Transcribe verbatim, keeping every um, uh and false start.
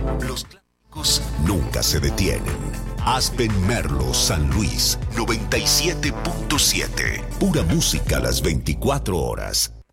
Los clásicos nunca se detienen. Aspen Merlo San Luis noventa y siete punto siete. Pura música a las veinticuatro horas.